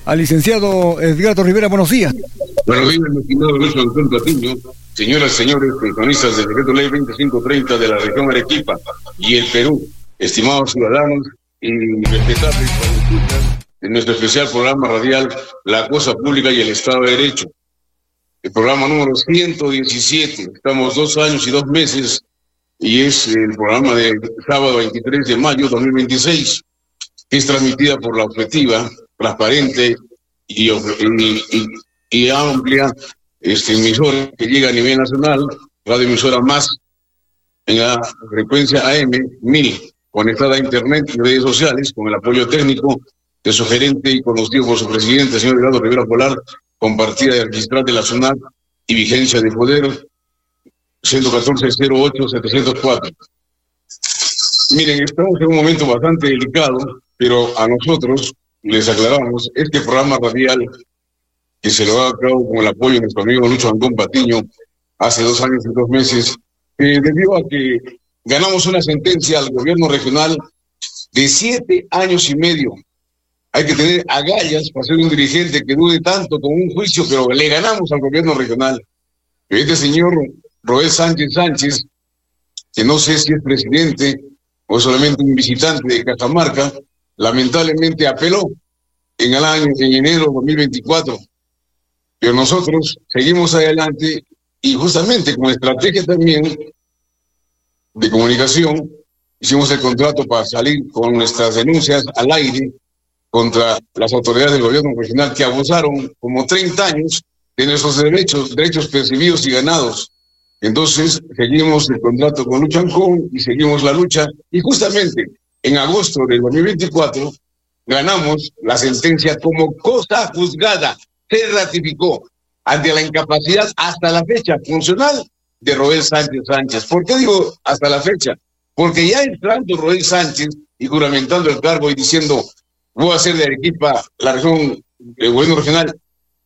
al licenciado Edgardo Rivera. Buenos días. Buenos días, mi estimado Luis Antón Patiño, señoras y señores pensionistas del decreto ley 2530 de la región Arequipa y el Perú, estimados ciudadanos y respetables de nuestro especial programa radial La Cosa Pública y el Estado de Derecho. El programa número 117, estamos 2 años y 2 meses, y es el programa del sábado 23 de mayo 2026, que es transmitida por la objetiva, transparente y amplia emisora que llega a nivel nacional, radioemisora más en la frecuencia AM 1000, conectada a internet y redes sociales, con el apoyo técnico de su gerente y conocido por su presidente, señor Edgardo Rivera Polar, con partida de registral de la SUNAT y vigencia de poder 114-08-704. Miren, estamos en un momento bastante delicado, pero a nosotros les aclaramos, este programa radial que se lo ha cabo con el apoyo de nuestro amigo Lucho Antón Patiño hace 2 años y 2 meses, debido a que ganamos una sentencia al gobierno regional de 7 años y medio. Hay que tener agallas para ser un dirigente que dude tanto como un juicio, pero le ganamos al gobierno regional. Este señor Roel Sánchez, que no sé si es presidente o solamente un visitante de Cajamarca, lamentablemente apeló en enero de 2024. Pero nosotros seguimos adelante y justamente con estrategia también de comunicación hicimos el contrato para salir con nuestras denuncias al aire contra las autoridades del gobierno regional que abusaron como 30 años de nuestros derechos percibidos y ganados. Entonces seguimos el contrato con Lucho Ancón y seguimos la lucha, y justamente en agosto del 2024 ganamos la sentencia como cosa juzgada. Se ratificó ante la incapacidad hasta la fecha funcional de Roel Sánchez. ¿Por qué digo hasta la fecha? Porque ya entrando Roel Sánchez y juramentando el cargo y diciendo voy a hacer de Arequipa la región, el gobierno regional,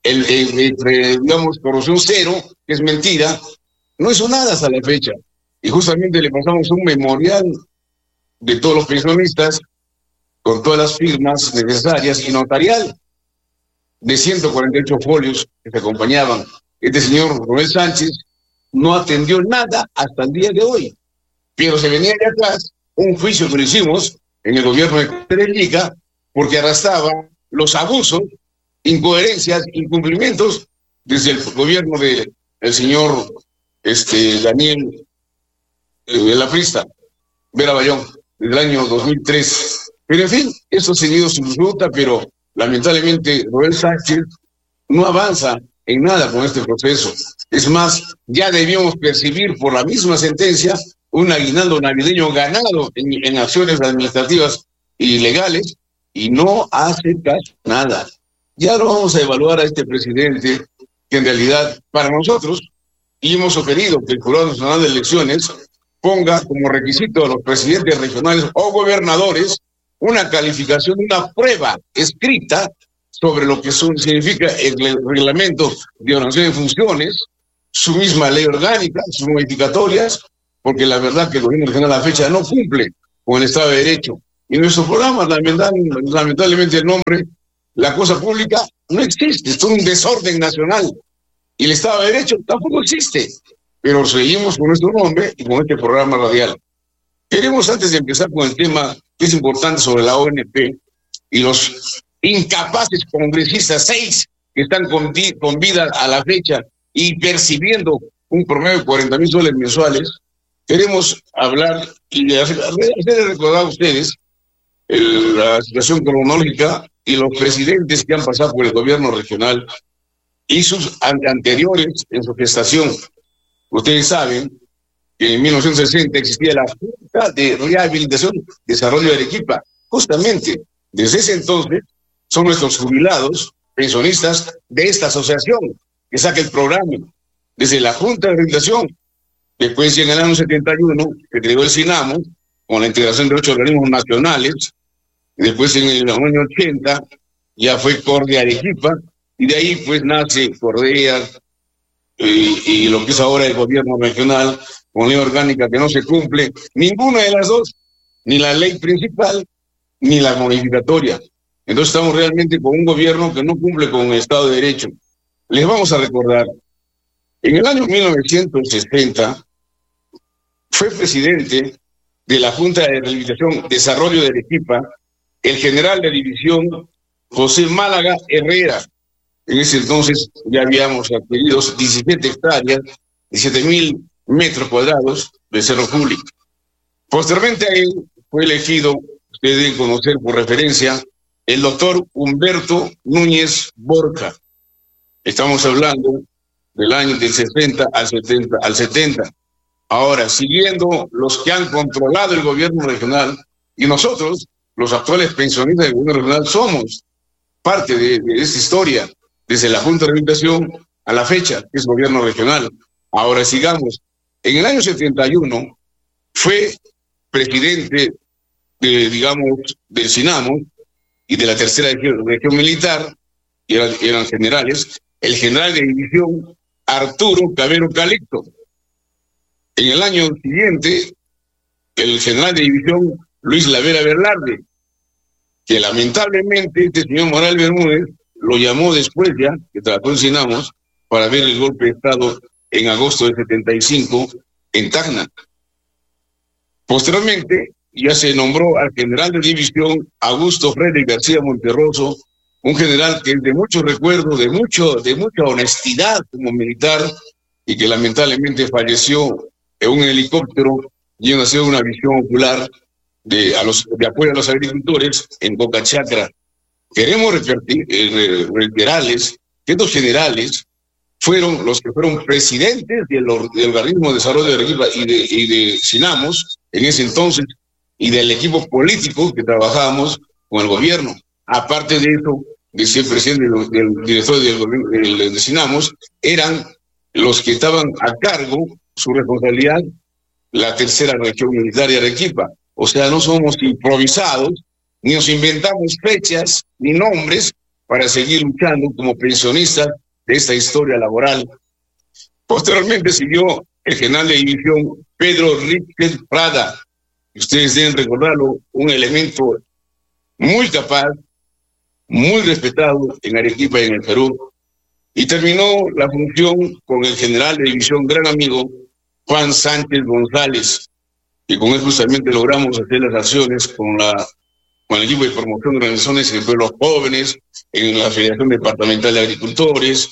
digamos, corrupción cero, que es mentira, no hizo nada hasta la fecha. Y justamente le pasamos un memorial de todos los pensionistas con todas las firmas necesarias y notarial de 148 folios que se acompañaban. Este señor Roel Sánchez no atendió nada hasta el día de hoy, pero se venía de atrás un juicio que lo hicimos en el gobierno de Terelica porque arrastraba los abusos, incoherencias, incumplimientos desde el gobierno del señor Daniel Aprista, Vera Bayón, desde el año 2003. Pero en fin, esto ha seguido su ruta, pero lamentablemente Roel Sánchez no avanza en nada con este proceso. Es más, ya debíamos percibir por la misma sentencia un aguinaldo navideño ganado en acciones administrativas y legales, y no hace casi nada. Ya no vamos a evaluar a este presidente, que en realidad para nosotros, y hemos sugerido que el Jurado Nacional de Elecciones ponga como requisito a los presidentes regionales o gobernadores una calificación, una prueba escrita sobre lo que significa el reglamento de ordenación de funciones, su misma ley orgánica, sus modificatorias, porque la verdad que el gobierno regional a la fecha no cumple con el Estado de Derecho. Y nuestro programa, lamentablemente el nombre, La Cosa Pública, no existe, es un desorden nacional. Y el Estado de Derecho tampoco existe. Pero seguimos con nuestro nombre y con este programa radial. Queremos, antes de empezar con el tema que es importante sobre la ONP y los incapaces congresistas, 6 que están con vida a la fecha y percibiendo un promedio de 40,000 soles mensuales, queremos hablar y hacerles recordar a ustedes la situación cronológica y los presidentes que han pasado por el gobierno regional y sus anteriores en su gestación. Ustedes saben que en 1960 existía la Junta de Rehabilitación y Desarrollo de Arequipa. Justamente desde ese entonces son nuestros jubilados, pensionistas de esta asociación que saca el programa. Desde la Junta de Rehabilitación, después en el año 71 que creó el SINAMO con la integración de 8 organismos nacionales. Después en el año 80 ya fue Cordea Arequipa, y de ahí pues nace Cordea y lo que es ahora el gobierno regional con ley orgánica que no se cumple ninguna de las dos, ni la ley principal ni la modificatoria. Entonces estamos realmente con un gobierno que no cumple con el Estado de Derecho. Les vamos a recordar, en el año 1960 fue presidente de la Junta de Rehabilitación Desarrollo de Arequipa el general de división José Málaga Herrera. En ese entonces ya habíamos adquirido 17 hectáreas, 17.000 metros cuadrados de cerro público. Posteriormente a él fue elegido, ustedes deben conocer por referencia, el doctor Humberto Núñez Borja. Estamos hablando del año del 60 al 70. Ahora, siguiendo los que han controlado el gobierno regional, y nosotros, los actuales pensionistas del gobierno regional, somos parte de esta historia, desde la Junta de Rehabilitación a la fecha, que es gobierno regional. Ahora sigamos. En el año 71 fue presidente del SINAMO y de la tercera región militar, y eran generales, el general de división Arturo Cabero Calixto. En el año siguiente, el general de división Luis Lavera Velarde, que lamentablemente este señor Moral Bermúdez lo llamó después ya, que trabajó en Sinamos, para ver el golpe de Estado en agosto del 75 en Tacna. Posteriormente, ya se nombró al general de división Augusto Frederick García Monterroso, un general que es de mucho recuerdo, de mucha honestidad como militar, y que lamentablemente falleció en un helicóptero lleno de una visión ocular de apoyo a los agricultores en Boca Chacra. Queremos reiterarles que estos generales fueron los que fueron presidentes del organismo de desarrollo de Arequipa y de Sinamos en ese entonces, y del equipo político que trabajábamos con el gobierno. Aparte de eso, de ser presidente del director de Sinamos, eran los que estaban a cargo, su responsabilidad, la tercera región militar de Arequipa. O sea, no somos improvisados, ni nos inventamos fechas ni nombres para seguir luchando como pensionistas de esta historia laboral. Posteriormente siguió el general de división Pedro Ríquez Prada. Ustedes deben recordarlo, un elemento muy capaz, muy respetado en Arequipa y en el Perú. Y terminó la función con el general de división, gran amigo, Juan Sánchez González, y con él justamente logramos hacer las acciones con el equipo de promoción de organizaciones de pueblos jóvenes, en la Federación Departamental de Agricultores,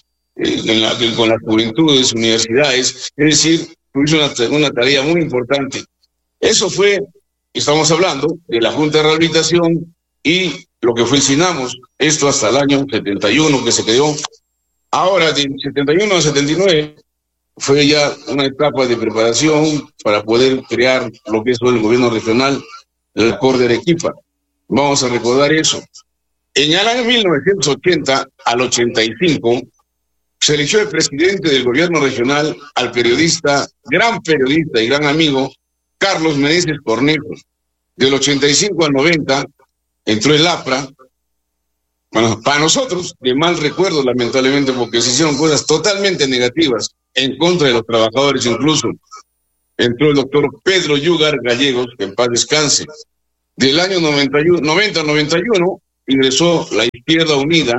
con las juventudes, universidades. Es decir, tuvimos una tarea muy importante. Eso fue, estamos hablando de la Junta de Rehabilitación y lo que fue el Sinamos, esto hasta el año 71 que se creó. Ahora, del 71 al 79, fue ya una etapa de preparación para poder crear lo que es el gobierno regional, el COR de Arequipa. Vamos a recordar eso. En el año 1980 al 85, se eligió el presidente del gobierno regional al gran periodista y gran amigo, Carlos Meneses Cornejo. Del 85 al 90 entró el APRA. Bueno, para nosotros, de mal recuerdo, lamentablemente, porque se hicieron cosas totalmente negativas en contra de los trabajadores incluso. Entró el doctor Pedro Yugar Gallegos, que en paz descanse. Del año 90 al 91 ingresó la Izquierda Unida,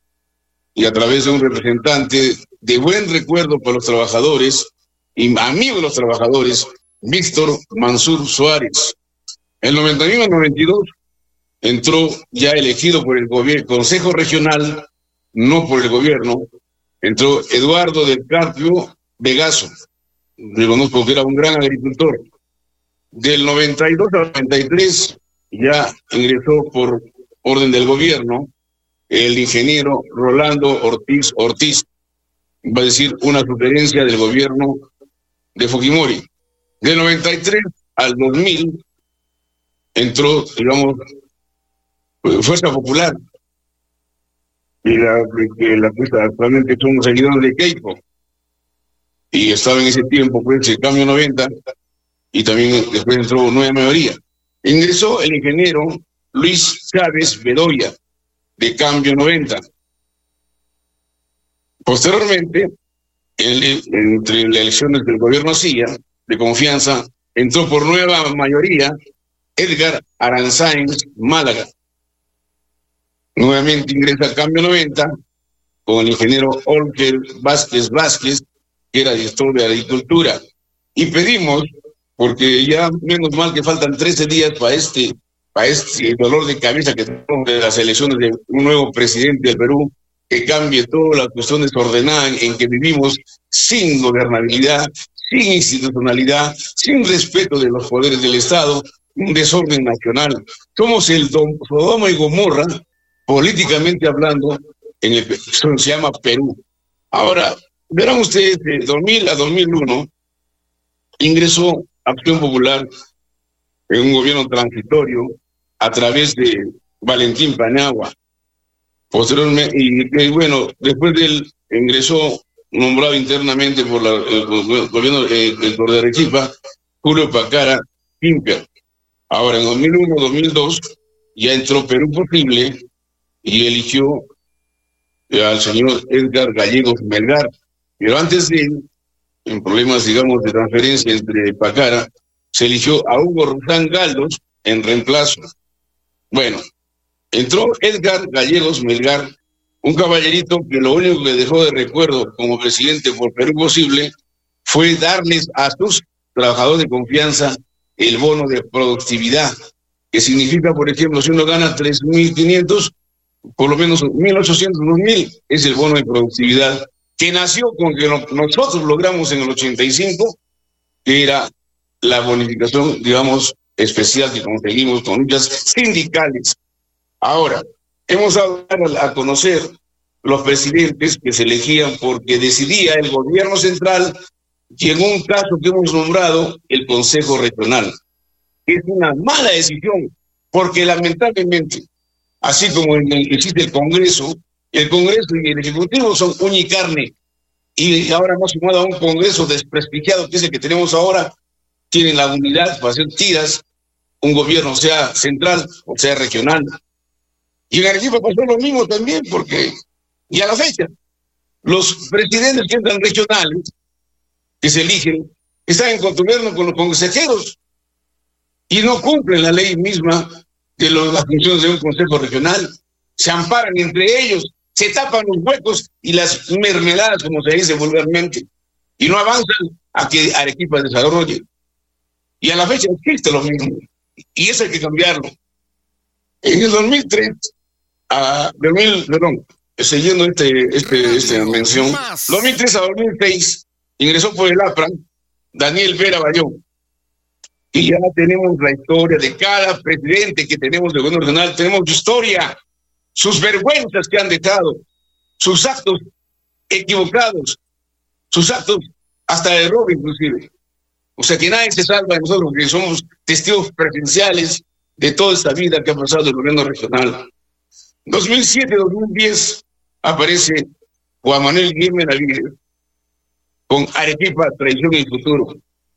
y a través de un representante de buen recuerdo para los trabajadores y amigo de los trabajadores, Víctor Mansur Suárez. En el 91 al 92 entró ya elegido por el Consejo Regional, no por el gobierno, entró Eduardo del Carpio Vegaso. Reconozco que era un gran agricultor. Del 92 al 93 ya ingresó por orden del gobierno el ingeniero Rolando Ortiz, va a decir una sugerencia del gobierno de Fujimori. Del 93 al 2000 entró, digamos, Fuerza Popular, y la actualmente somos seguidores de Keiko, y estaba en ese tiempo pues el cambio 90, y también después entró Nueva Mayoría. Ingresó el ingeniero Luis Chávez Bedoya, de Cambio 90. Posteriormente, entre las elecciones del gobierno CIA, de confianza, entró por Nueva Mayoría Edgar Aranzáin Málaga. Nuevamente ingresa a Cambio 90 con el ingeniero Olker Vázquez, que era director de Agricultura. Y pedimos, porque ya menos mal que faltan 13 días para este dolor de cabeza que tenemos de las elecciones de un nuevo presidente del Perú, que cambie toda la cuestión desordenada en que vivimos, sin gobernabilidad, sin institucionalidad, sin respeto de los poderes del Estado, un desorden nacional. Somos el Sodoma y Gomorra, políticamente hablando, en el que se llama Perú. Ahora, verán ustedes, de 2000 a 2001, ingresó Acción Popular en un gobierno transitorio a través de Valentín Paniagua. Posteriormente, y bueno, después de él ingresó, nombrado internamente por el gobierno de Arequipa, Julio Pacara Pimper. Ahora, en 2001, 2002, ya entró Perú Posible y eligió al señor Edgar Gallegos Melgar. Pero antes de él, en problemas, digamos, de transferencia entre Pacara, se eligió a Hugo Rosán Galdos en reemplazo. Bueno, entró Edgar Gallegos Melgar, un caballerito que lo único que dejó de recuerdo como presidente por Perú Posible fue darles a sus trabajadores de confianza el bono de productividad, que significa, por ejemplo, si uno gana 3.500, por lo menos 1.800, 2.000, es el bono de productividad, que nació con que nosotros logramos en el 85, que era la bonificación, digamos, especial que conseguimos con luchas sindicales. Ahora, hemos dado a conocer los presidentes que se elegían porque decidía el gobierno central y en un caso que hemos nombrado el Consejo Regional. Es una mala decisión porque lamentablemente, así como existe el Congreso y el Ejecutivo son uña y carne, y ahora hemos sumado a un Congreso desprestigiado que es el que tenemos ahora, tienen la unidad para hacer tiras, un gobierno sea central o sea regional. Y en Arequipa pasó lo mismo también, porque, y a la fecha, los presidentes que entran regionales, que se eligen, están en contubernio con los consejeros y no cumplen la ley misma de las funciones de un consejo regional. Se amparan entre ellos, se tapan los huecos y las mermeladas, como se dice vulgarmente, y no avanzan a que Arequipa desarrolle. Y a la fecha existe lo mismo, y eso hay que cambiarlo. En el 2003, siguiendo esta mención, 2003 a 2006 ingresó por el APRA Daniel Vera Bayón. Y ya tenemos la historia de cada presidente que tenemos del gobierno regional, tenemos su historia, sus vergüenzas que han dejado, sus actos equivocados, sus actos hasta de error inclusive. O sea que nadie se salva de nosotros, que somos testigos presenciales de toda esta vida que ha pasado el gobierno regional. 2007-2010 aparece Juan Manuel Guillermo Benavides con Arequipa, Tradición y Futuro.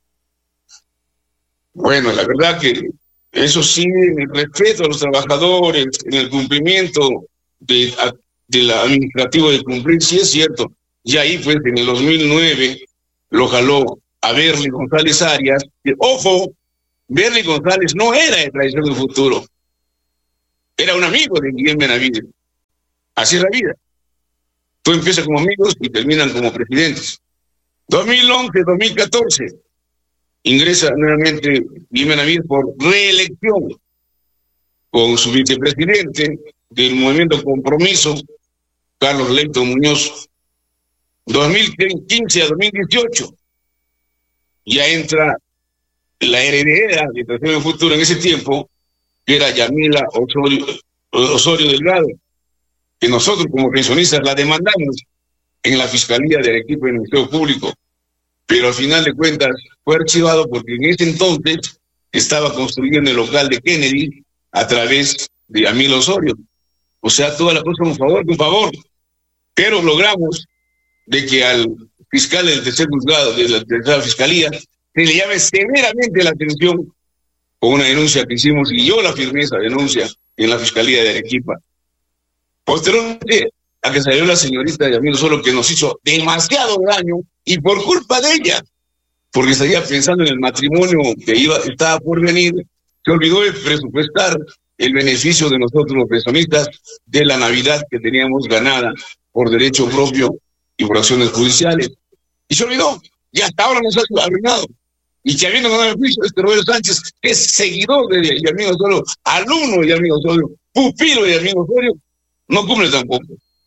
Bueno, la verdad que eso sí, en el respeto a los trabajadores, en el cumplimiento del administrativo de cumplir, sí es cierto. Y ahí, pues, en el 2009 lo jaló a Berly González Arias, que, ojo, Berly González no era de Tradición del Futuro, era un amigo de Guillermo Benavides. Así es la vida. Tú empiezas como amigos y terminan como presidentes. 2011-2014 ingresa nuevamente Guillermo Benavides por reelección con su vicepresidente del Movimiento Compromiso, Carlos Leito Muñoz. 2015 a 2018 ya entra la heredera de Tradición del Futuro en ese tiempo, que era Yamila Osorio Delgado, que nosotros como pensionistas la demandamos en la Fiscalía de Arequipa y en el Ministerio Público, pero al final de cuentas fue archivado porque en ese entonces estaba construyendo el local de Kennedy a través de Yamila Osorio. O sea, toda la cosa con favor, pero logramos de que al fiscal del tercer juzgado de la tercera fiscalía se le llame severamente la atención con una denuncia que hicimos, y yo la firmé esa denuncia en la Fiscalía de Arequipa. Posteriormente a que salió la señorita Yamila Osorio, que nos hizo demasiado daño, y por culpa de ella, porque estaría pensando en el matrimonio que estaba por venir, se olvidó de presupuestar el beneficio de nosotros los pensionistas de la Navidad que teníamos ganada por derecho propio y por acciones judiciales. Y se olvidó, y hasta ahora nos ha arruinado. Y que habiendo ganado el juicio, Roberto Sánchez, que es seguidor de Yamil Osorio, alumno de Yamil Osorio, pupilo de Yamil Osorio, no cumple tampoco.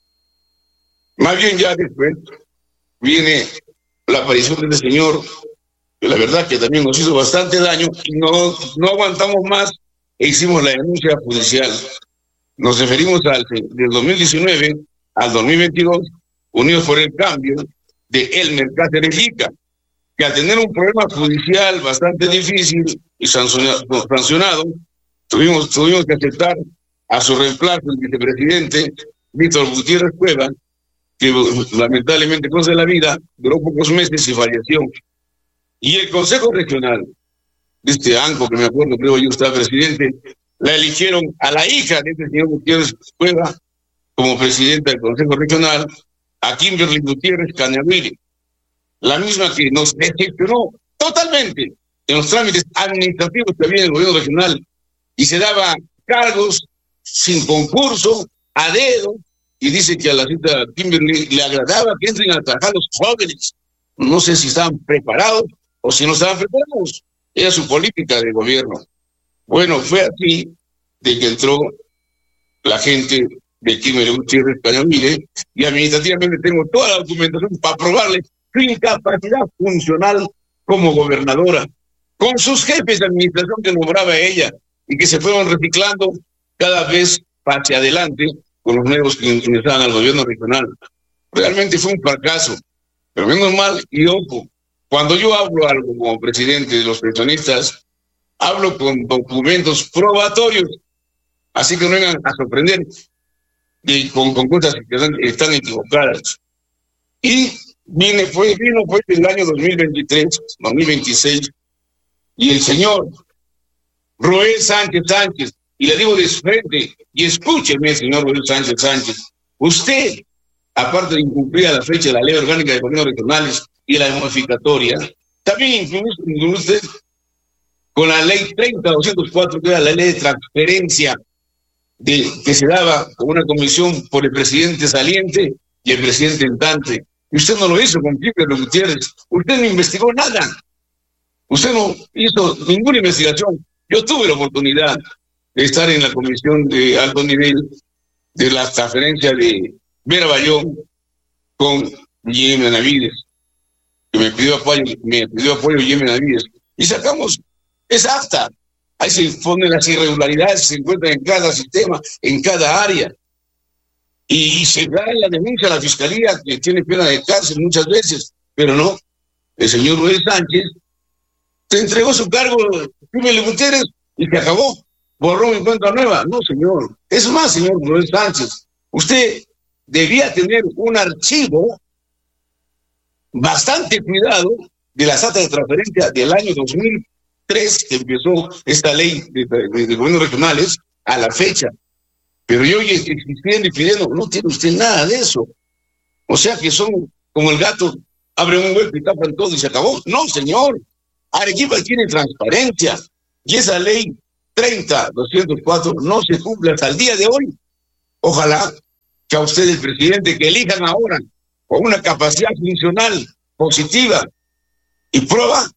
Más bien ya después viene la aparición de este señor, que la verdad que también nos hizo bastante daño, y no aguantamos más e hicimos la denuncia judicial. Nos referimos del 2019 al 2022, Unidos por el Cambio, de Elmer Cáceres Lica, que al tener un problema judicial bastante difícil y sancionado, tuvimos que aceptar a su reemplazo, el vicepresidente Víctor Gutiérrez Cueva, que lamentablemente, cosa de la vida, duró pocos meses y falleció. Y el Consejo Regional, de este ANCO, que me acuerdo, creo yo estaba presidente, la eligieron a la hija de este señor Gutiérrez Cueva como presidenta del Consejo Regional, a Kimberly Gutiérrez Cañaviri, la misma que nos decepcionó totalmente en los trámites administrativos que había en el gobierno regional, y se daba cargos sin concurso, a dedo, y dice que a la cita Kimberly le agradaba que entren a trabajar los jóvenes. No sé si estaban preparados o si no estaban preparados. Era su política de gobierno. Bueno, fue así de que entró la gente de Kimberly Gutiérrez Cañaviri, y administrativamente tengo toda la documentación para probarle su incapacidad funcional como gobernadora, con sus jefes de administración que nombraba ella y que se fueron reciclando cada vez hacia adelante con los nuevos que ingresaban al gobierno regional. Realmente fue un fracaso, pero menos mal, y ojo, cuando yo hablo algo como presidente de los pensionistas, hablo con documentos probatorios, así que no vengan a sorprender y con cosas que están equivocadas. Y vino el año 2023, 2026, y el señor Roel Sánchez, y le digo de frente, y escúcheme, señor Roel Sánchez, usted, aparte de incumplir a la fecha de la ley orgánica de gobiernos regionales y la modificatoria, también incluye usted con la ley 30-204, que era la ley de transferencia que se daba con una comisión por el presidente saliente y el presidente entrante. Y usted no lo hizo con Kimberly Gutiérrez. Usted no investigó nada. Usted no hizo ninguna investigación. Yo tuve la oportunidad de estar en la comisión de alto nivel de la transferencia de Vera Bayón con Guillermo Benavides, que me pidió apoyo Guillermo Benavides. Y sacamos esa acta. Ahí se ponen las irregularidades que se encuentran en cada sistema, en cada área. Y se da la denuncia a la fiscalía, que tiene pena de cárcel muchas veces, pero no. El señor Roel Sánchez te entregó su cargo, Kimberly Gutiérrez, y se acabó. Borró en cuenta nueva. No, señor. Es más, señor Roel Sánchez, usted debía tener un archivo bastante cuidado de las actas de transferencia del año 2003, que empezó esta ley de gobiernos regionales, a la fecha. Pero yo existiendo y pidiendo, no tiene usted nada de eso. O sea que son como el gato, abren un hueco y tapan todo y se acabó. No, señor. Arequipa tiene transparencia. Y esa ley 30-204 no se cumple hasta el día de hoy. Ojalá que a usted, el presidente, que elijan ahora con una capacidad funcional positiva y prueba,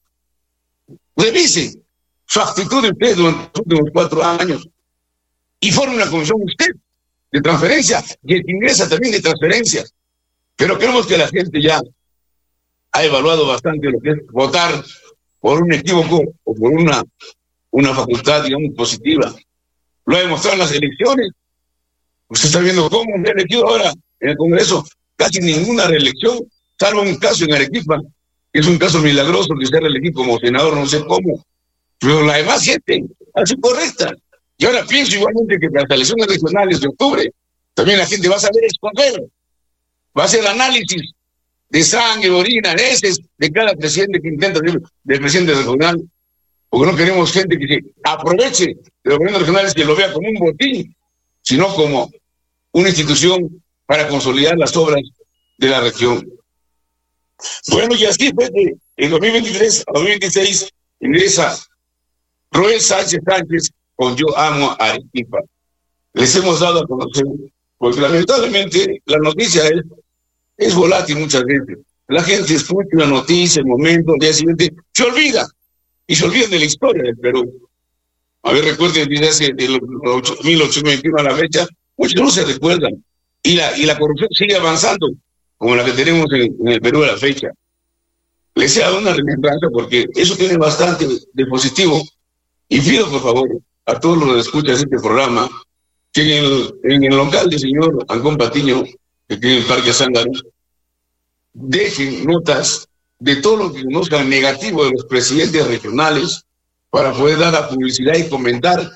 revise su actitud de usted durante los últimos 4 años y forme una comisión usted de transferencia y el que ingresa también de transferencias. Pero creemos que la gente ya ha evaluado bastante lo que es votar por un equívoco o por una facultad, digamos, positiva. Lo ha demostrado en las elecciones. Usted está viendo cómo se ha elegido ahora en el Congreso casi ninguna reelección, salvo un caso en Arequipa, que es un caso milagroso que se ha reelegido como senador, no sé cómo. Pero la demás gente hace correcta. Y ahora pienso igualmente que para las elecciones regionales de octubre, también la gente va a saber escoger, va a hacer análisis de sangre, orina, heces de cada presidente que intenta ser del presidente regional, porque no queremos gente que se aproveche de los gobiernos regionales, que lo vea como un botín, sino como una institución para consolidar las obras de la región. Bueno, y así fue en 2023 a 2026 ingresa Roel Sánchez, con Yo Amo a Arequipa. Les hemos dado a conocer, porque lamentablemente la noticia es volátil muchas veces. La gente escucha una noticia, el momento, el día siguiente, se olvida, y se olvidan de la historia del Perú. A ver, recuerden, desde hace de 1821 a la fecha, muchos no se recuerdan, y la corrupción sigue avanzando, como la que tenemos en el Perú a la fecha. Les he dado una remembranza porque eso tiene bastante de positivo, y pido, por favor, a todos los que escuchan este programa, que en el local del señor Ancón Patiño, que tiene el Parque Zángaro, dejen notas de todo lo que conozcan negativo de los presidentes regionales para poder dar la publicidad y comentar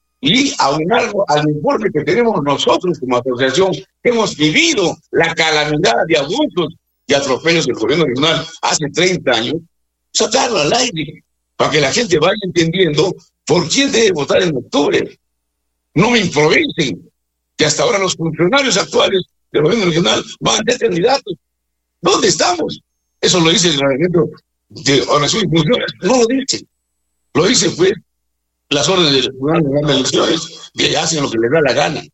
y aunarlo al informe que tenemos nosotros como asociación, que hemos vivido la calamidad de abusos y atropellos del gobierno regional hace 30 años, sacarlo al aire para que la gente vaya entendiendo por quién debe votar en octubre. No me improvisen que hasta ahora los funcionarios actuales del gobierno regional van a ser candidatos. ¿Dónde estamos? Eso lo dice el reglamento de oración y funciones. No lo dice. Lo dice, pues, las órdenes del Tribunal Nacional de Elecciones, que hacen lo que les da la gana.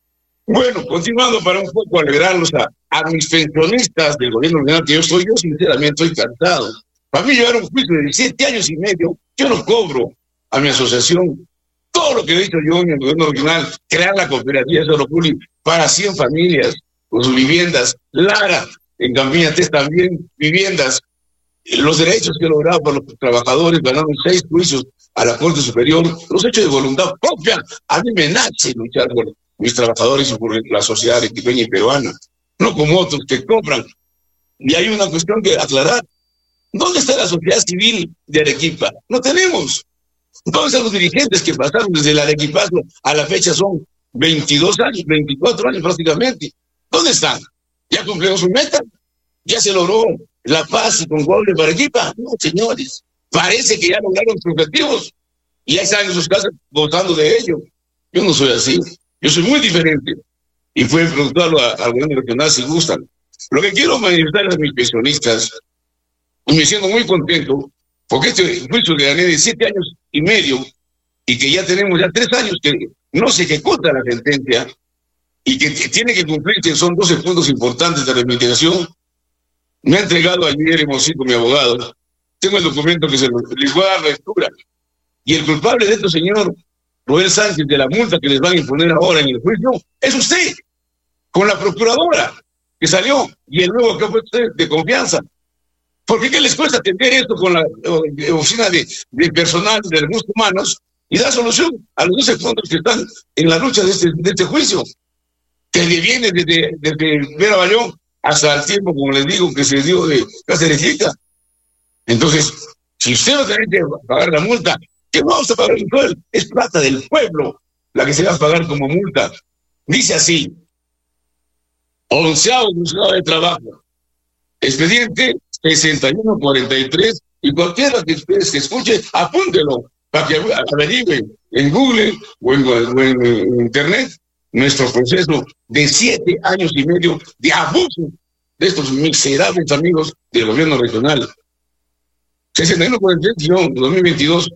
Bueno, continuando para un poco alegrarlos a mis pensionistas del gobierno regional, que yo sinceramente estoy cansado. Para mí llevar un juicio de 17 años y medio, yo no cobro a mi asociación todo lo que he dicho yo en el gobierno regional, crear la cooperativa de Soroculi para 100 familias con sus viviendas, Lara, en Campiñatés también, viviendas, los derechos que he logrado para los trabajadores, ganaron 6 juicios a la Corte Superior, los hechos de voluntad propia. A mí me nace luchar por mis trabajadores y por la sociedad arequipeña y peruana, no como otros que compran. Y hay una cuestión que aclarar. ¿Dónde está la sociedad civil de Arequipa? No tenemos. ¿Dónde están los dirigentes que pasaron desde el arequipazo a la fecha? Son 22 años, 24 años prácticamente. ¿Dónde están? ¿Ya cumplieron su meta? ¿Ya se logró la paz y concordia para Arequipa? No, señores. Parece que ya lograron sus objetivos y ya están en sus casas gozando de ello. Yo no soy así. Yo soy muy diferente. Y pueden preguntarlo al gobierno regional si gustan. Lo que quiero manifestar a mis pensionistas, y me siento muy contento, porque este juicio que gané de 7 años y medio, y que ya tenemos ya 3 años que no se ejecuta la sentencia, y que tiene que cumplirse, son 12 puntos importantes de reivindicación. Me ha entregado ayer Hermosito, mi abogado. Tengo el documento que se les voy a dar lectura. Y el culpable de esto, señor Roel Sánchez, de la multa que les van a imponer ahora en el juicio, es usted, con la procuradora que salió, y el nuevo que fue usted de confianza. ¿Por qué les cuesta atender esto con la oficina de personal de recursos humanos y dar solución a los 12 puntos que están en la lucha de este juicio? Que viene desde Vera Bayón hasta el tiempo, como les digo, que se dio de Cáceres Chica. Entonces, si usted no tiene que pagar la multa, ¿qué vamos a pagar el pueblo? Es plata del pueblo la que se va a pagar como multa. Dice así: 11º juzgado de trabajo, expediente 6143, y cualquiera de ustedes que escuche, apúntelo para que averigüen en Google o en Internet nuestro proceso de 7 años y medio de abuso de estos miserables amigos del gobierno regional. 6143-2022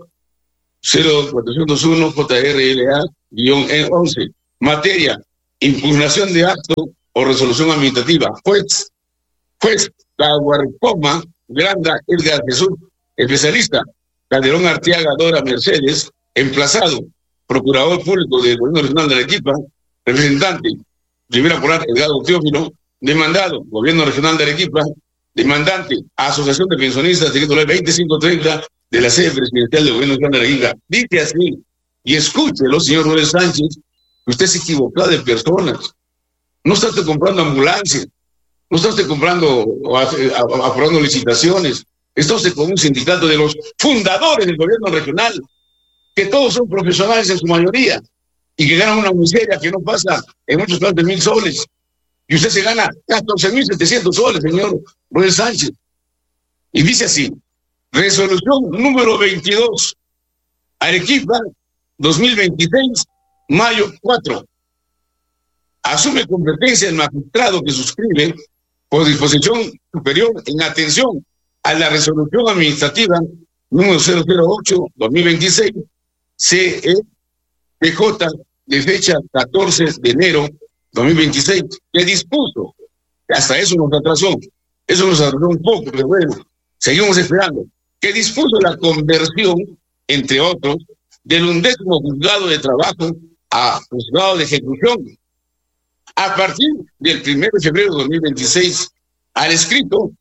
0401 JRLA-11. Materia: impugnación de acto o resolución administrativa. Juez Caguarcoma Granda Edgar Jesús, especialista. Calderón Arteaga Dora Mercedes, emplazado. Procurador público del gobierno regional de Arequipa, representante Rivera Polar Edgardo Teófilo, demandado gobierno regional de Arequipa, demandante Asociación de Pensionistas, decreto ley 2530 de la sede presidencial del gobierno regional de Arequipa. Dice así, y escúchelo, señor Roel Sánchez, que usted se equivocó de personas. No está usted comprando ambulancias, no está usted comprando o aprobando licitaciones, está usted con un sindicato de los fundadores del gobierno regional, que todos son profesionales en su mayoría, y que ganan una miseria que no pasa en muchos casos de 1.000 soles. Y usted se gana 14.700 soles, señor Roel Sánchez. Y dice así: resolución número 22, Arequipa, 2026, mayo 4. Asume competencia el magistrado que suscribe por disposición superior en atención a la resolución administrativa número 008-2026, CE PJ de fecha 14 de enero 2026, que dispuso, hasta eso nos atrasó un poco, pero bueno, seguimos esperando, que dispuso la conversión, entre otros, del 11º juzgado de trabajo a juzgado de ejecución. A partir del 1 de febrero de 2026, al escrito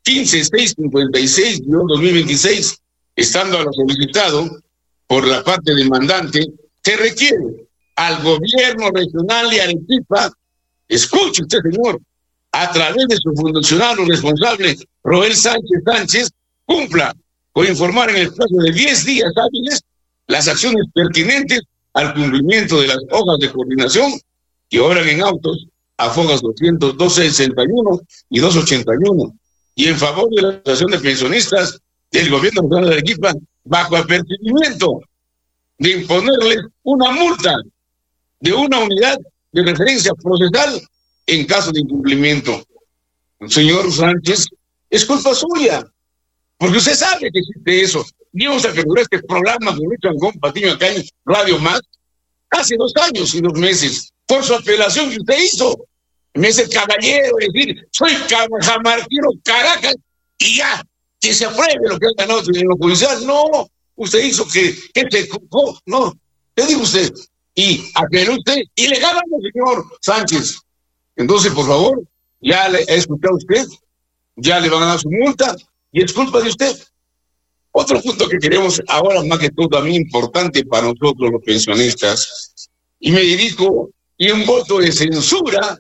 15656-2026, estando a lo solicitado por la parte demandante, se requiere al gobierno regional de Arequipa, escuche usted, señor, a través de su funcionario responsable, Roel Sánchez, cumpla con informar en el plazo de 10 días hábiles las acciones pertinentes al cumplimiento de las hojas de coordinación que obran en autos a fojas 261 y 281, y en favor de la Asociación de Pensionistas del Gobierno Regional de Arequipa, bajo apercibimiento de imponerles una multa de una unidad de referencia procesal en caso de incumplimiento. Señor Sánchez, es culpa suya, porque usted sabe que existe eso. Vimos a figurar este programa con Luis Angón Patiño acá en Radio Más hace 2 años y 2 meses, por su apelación que usted hizo. Me hace el caballero decir, soy jamarquino Caracas, y ya, que se apruebe lo que ha ganado en lo judicial. No, usted hizo que se... No, ¿qué dijo usted? Y apeló usted, y le ganamos, señor Sánchez. Entonces, por favor, ya le he escuchado a usted, ya le van a dar su multa, y es culpa de usted. Otro punto que queremos ahora, más que todo, a mí importante para nosotros los pensionistas, y me dirijo, y un voto de censura,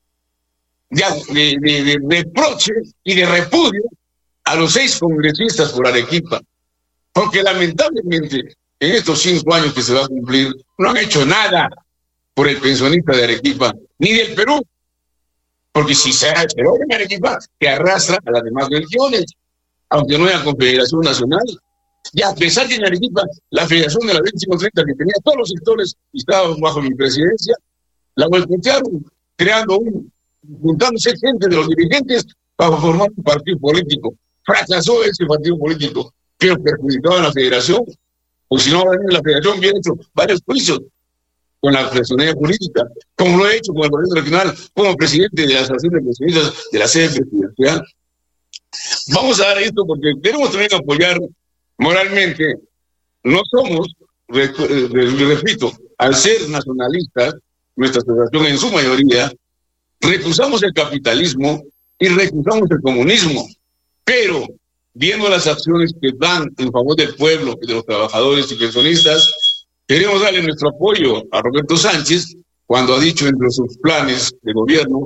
de reproche y de repudio a los 6 congresistas por Arequipa, porque lamentablemente en estos 5 años que se va a cumplir no han hecho nada por el pensionista de Arequipa, ni del Perú, porque si se ha hecho en Arequipa, que arrastra a las demás regiones, aunque no haya confederación nacional. Y a pesar que en Arequipa la Federación de la 2530, que tenía todos los sectores y estaba bajo mi presidencia, la boicotearon, juntándose gente de los dirigentes para formar un partido político. Fracasó ese partido político, pero perjudicaba a la federación, porque si no, la federación hubiera hecho varios juicios con la personalidad política, como lo he hecho con el gobierno regional, como presidente de la Asociación de Pensionistas de la sede presidencial. Vamos a dar esto porque queremos también apoyar moralmente. No somos, repito, al ser nacionalistas, nuestra asociación en su mayoría, recusamos el capitalismo y recusamos el comunismo, pero viendo las acciones que dan en favor del pueblo y de los trabajadores y pensionistas, queremos darle nuestro apoyo a Roberto Sánchez cuando ha dicho entre sus planes de gobierno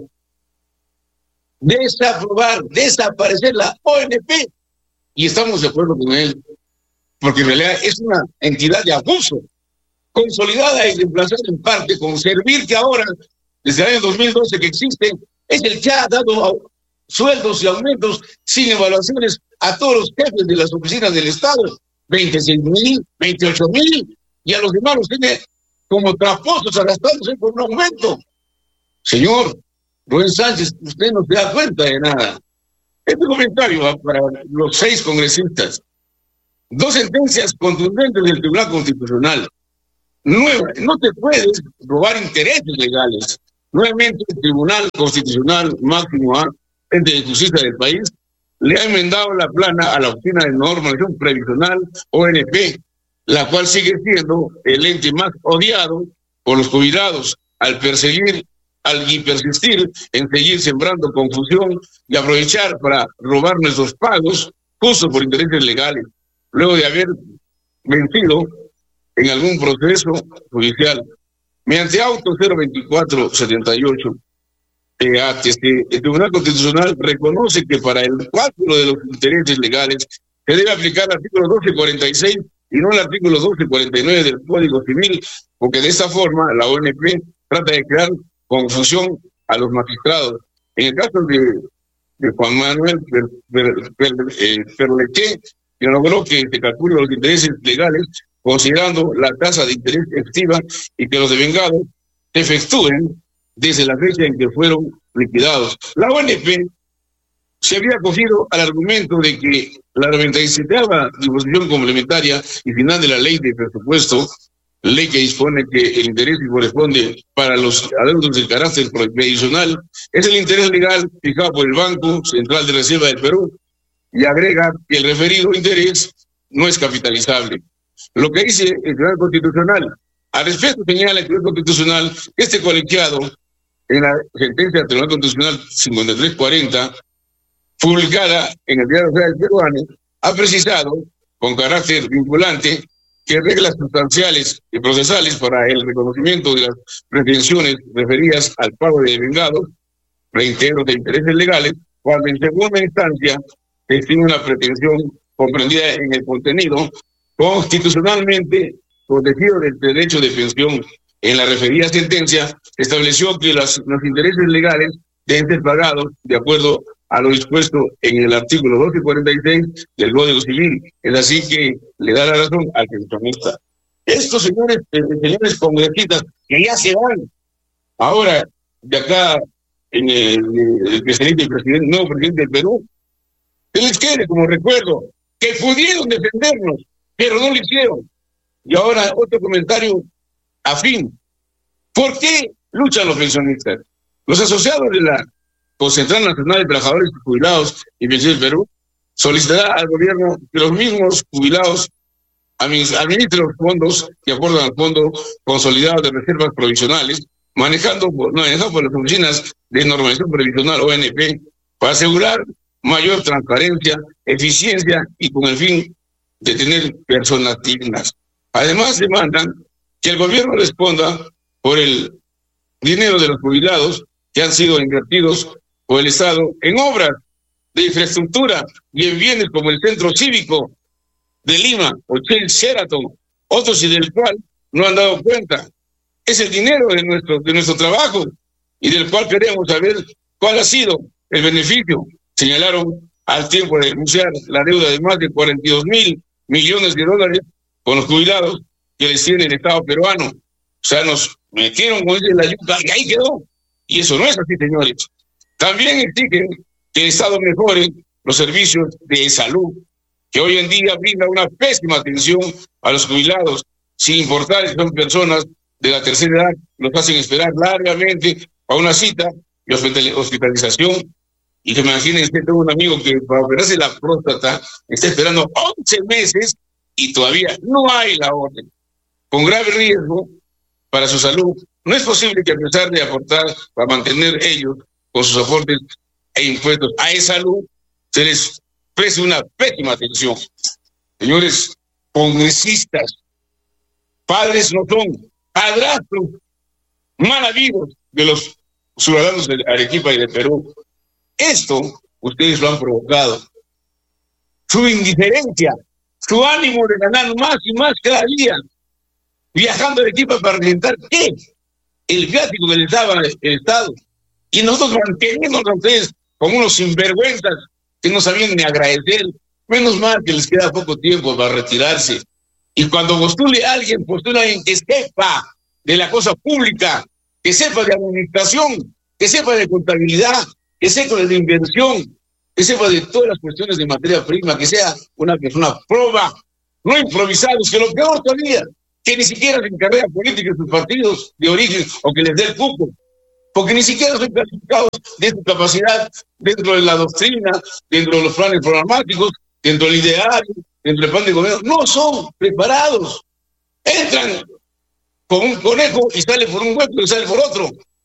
desaparecer la ONP, y estamos de acuerdo con él, porque en realidad es una entidad de abuso, consolidada y reemplazada en parte con Servir, que ahora, desde el año 2012 que existe, es el que ha dado sueldos y aumentos sin evaluaciones a todos los jefes de las oficinas del Estado, 26,000, 28,000, y a los demás los tiene como traposos arrastrándose por un aumento. Señor Roel Sánchez, usted no se da cuenta de nada. Este comentario va para los 6 congresistas. 2 sentencias contundentes del Tribunal Constitucional. No te puedes robar intereses legales. Nuevamente, el Tribunal Constitucional máximo ente de justicia del país le ha enmendado la plana a la Oficina de Normalización Previsional, ONP, la cual sigue siendo el ente más odiado por los jubilados al persistir en seguir sembrando confusión y aprovechar para robar nuestros pagos justo por intereses legales, luego de haber vencido en algún proceso judicial. Mediante auto 02478, el Tribunal Constitucional reconoce que para el cálculo de los intereses legales se debe aplicar el artículo 1246 y no el artículo 1249 del Código Civil, porque de esta forma la ONP trata de crear confusión a los magistrados. En el caso de Juan Manuel Perleché, que logró que se calcule los intereses legales considerando la tasa de interés efectiva y que los devengados se efectúen desde la fecha en que fueron liquidados. La ONP se había acogido al argumento de que la 97ª disposición complementaria y final de la ley de presupuesto ley que dispone que el interés que corresponde para los adeudos de carácter previsional es el interés legal fijado por el Banco Central de Reserva del Perú, y agrega que el referido interés no es capitalizable. Lo que dice el Tribunal Constitucional, al respecto señala el Tribunal Constitucional que este colegiado, en la sentencia del Tribunal Constitucional 5340, publicada en el Diario Oficial Peruano, ha precisado, con carácter vinculante, que reglas sustanciales y procesales para el reconocimiento de las pretensiones referidas al pago de vengados, reintegros de intereses legales, cuando en segunda instancia se estima una pretensión comprendida en el contenido constitucionalmente protegido del derecho de pensión. En la referida sentencia se estableció que los intereses legales deben ser pagados de acuerdo a lo dispuesto en el artículo 1246 del Código Civil. Es así que le da la razón al pensionista. Estos señores congresistas que ya se van ahora de acá en el presidente, nuevo presidente del Perú, se les quede como recuerdo que pudieron defendernos, pero no lo hicieron. Y ahora otro comentario afín. ¿Por qué luchan los pensionistas? Los asociados de la Concentral Nacional de Trabajadores y Jubilados y Pensiones del Perú solicitará al gobierno que los mismos jubilados administren los fondos que aportan al Fondo Consolidado de Reservas Provisionales, manejado por las oficinas de normación previsional ONP, para asegurar mayor transparencia, eficiencia y con el fin de tener personas dignas. Además, demandan que el gobierno responda por el dinero de los jubilados que han sido invertidos por el Estado en obras de infraestructura y en bienes como el Centro Cívico de Lima, Hotel Sheraton, otros y del cual no han dado cuenta. Es el dinero de nuestro trabajo y del cual queremos saber cuál ha sido el beneficio. Señalaron al tiempo de denunciar la deuda de más de 42 mil millones de dólares con los jubilados que les tiene el Estado peruano. O sea, nos metieron con la yuca y ahí quedó. Y eso no es así, señores. También exigen que el Estado mejore los servicios de salud, que hoy en día brinda una pésima atención a los jubilados, sin importar si son personas de la tercera edad, los hacen esperar largamente a una cita y hospitalización. Y que imagínense, tengo un amigo que para operarse la próstata está esperando 11 meses y todavía no hay la orden, con grave riesgo para su salud. No es posible que a pesar de aportar para mantener ellos con sus aportes e impuestos a esa salud, se les preste una pésima atención. Señores congresistas, padres no son, padrastros, mal amigos de los ciudadanos de Arequipa y de Perú. Esto ustedes lo han provocado. Su indiferencia, su ánimo de ganar más y más cada día, viajando de Arequipa para representar ¿qué? El viático que les daba el Estado. Y nosotros manteniéndonos a ustedes como unos sinvergüenzas que no sabían ni agradecer. Menos mal que les queda poco tiempo para retirarse. Y cuando postule a alguien que sepa de la cosa pública, que sepa de administración, que sepa de contabilidad, que sepa de inversión, que sepa de todas las cuestiones de materia prima, que sea una persona proba, no improvisados, que lo peor todavía, que ni siquiera se encarrega política en sus partidos de origen o que les dé el cupo, porque ni siquiera son calificados de su capacidad dentro de la doctrina, dentro de los planes programáticos, dentro del ideario, dentro del plan de gobierno. No son preparados. Entran con un conejo y sale por un hueco y sale por otro.